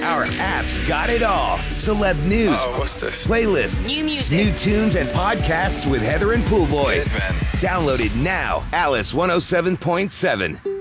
Our app's got it all. Celeb news. What's this? Playlist. New music. New tunes and podcasts with Heather and Poolboy. That's it, man. Download it now. Alice 107.7.